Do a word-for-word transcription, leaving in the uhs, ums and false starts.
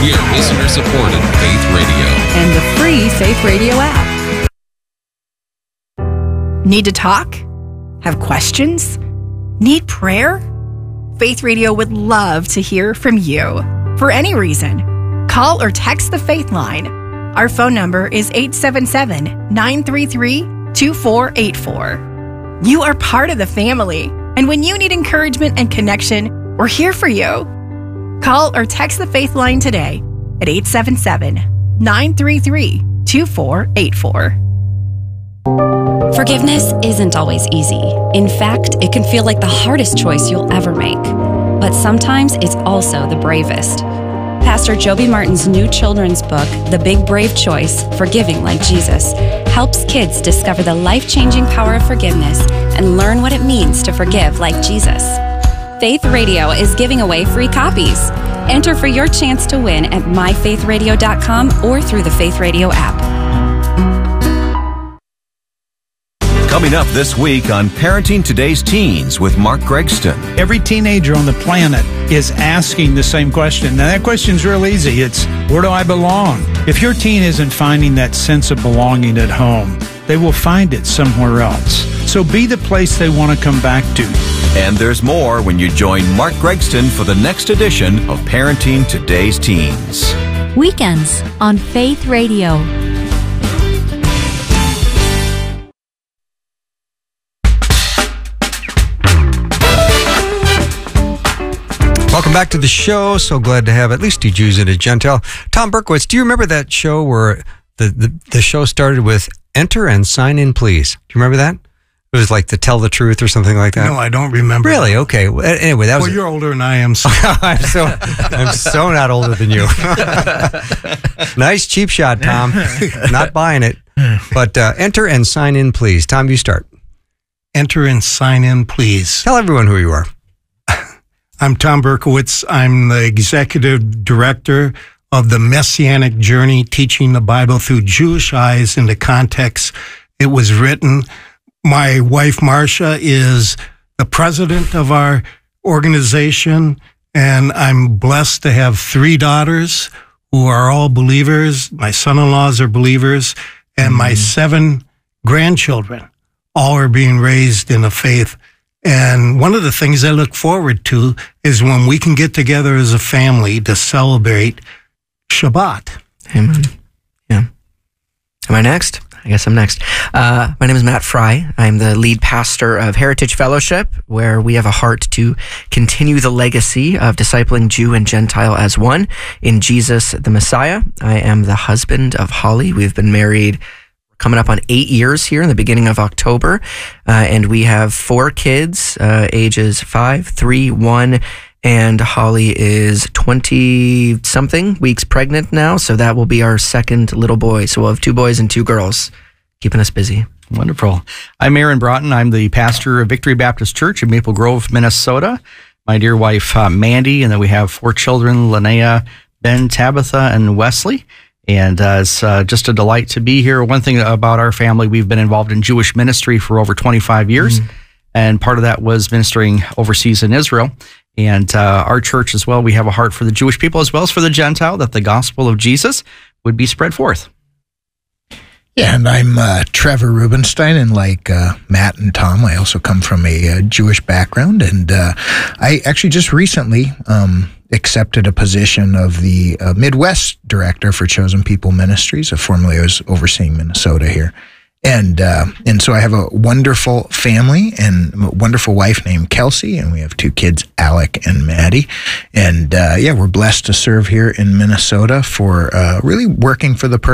We are listener-supported Faith Radio. And the free Faith Radio app. Need to talk? Have questions? Need prayer? Faith Radio would love to hear from you. For any reason, call or text the Faith Line. Our phone number is eight seven seven, nine three three, two four eight four. You are part of the family, and when you need encouragement and connection, we're here for you. Call or text the Faith Line today at eight seven seven, nine three three, two four eight four. Forgiveness isn't always easy. In fact, it can feel like the hardest choice you'll ever make. But sometimes it's also the bravest. Pastor Joby Martin's new children's book, The Big Brave Choice, Forgiving Like Jesus, helps kids discover the life-changing power of forgiveness and learn what it means to forgive like Jesus. Faith Radio is giving away free copies. Enter for your chance to win at my faith radio dot com or through the Faith Radio app. Coming up this week on Parenting Today's Teens with Mark Gregston. Every teenager on the planet is asking the same question. Now, that question's real easy. It's, where do I belong? If your teen isn't finding that sense of belonging at home, they will find it somewhere else. So be the place they want to come back to. And there's more when you join Mark Gregston for the next edition of Parenting Today's Teens. Weekends on Faith Radio. Welcome back to the show. So glad to have at least two Jews and a Gentile. Tom Berkowitz, do you remember that show where the, the, the show started with enter and sign in, please? Do you remember that? It was like the tell the truth or something like that. No, I don't remember. Really? Okay. Well, anyway, that was. Well, you're older than I am. So. I'm so I'm so not older than you. Nice cheap shot, Tom. Not buying it. But uh, enter and sign in, please. Tom, you start. Enter and sign in, please. Tell everyone who you are. I'm Tom Berkowitz. I'm the executive director of the Messianic Journey, teaching the Bible through Jewish eyes in the context it was written. My wife, Marcia, is the president of our organization, and I'm blessed to have three daughters who are all believers. My son-in-laws are believers, and mm-hmm. my seven grandchildren all are being raised in the faith. And one of the things I look forward to is when we can get together as a family to celebrate Shabbat. Amen. Yeah. Am I next? I guess I'm next. Uh, my name is Matt Fry. I'm the lead pastor of Heritage Fellowship, where we have a heart to continue the legacy of discipling Jew and Gentile as one in Jesus the Messiah. I am the husband of Holly. We've been married coming up on eight years here in the beginning of October. Uh, and we have four kids, uh, ages five, three, one, and Holly is twenty-something weeks pregnant now. So that will be our second little boy. So we'll have two boys and two girls, keeping us busy. Wonderful. I'm Aaron Broughton. I'm the pastor of Victory Baptist Church in Maple Grove, Minnesota. My dear wife, uh, Mandy, and then we have four children, Linnea, Ben, Tabitha, and Wesley. And uh, it's uh, just a delight to be here. One thing about our family, we've been involved in Jewish ministry for over twenty-five years. Mm-hmm. And part of that was ministering overseas in Israel. And uh, our church as well, we have a heart for the Jewish people as well as for the Gentile, that the gospel of Jesus would be spread forth. Yeah, and I'm uh, Trevor Rubenstein, and like uh, Matt and Tom, I also come from a uh, Jewish background. And uh, I actually just recently um, accepted a position of the uh, Midwest Director for Chosen People Ministries. Formerly I was overseeing Minnesota here. And uh, and so I have a wonderful family and a wonderful wife named Kelsey, and we have two kids, Alec and Maddie. And uh, yeah, we're blessed to serve here in Minnesota for uh, really working for the purpose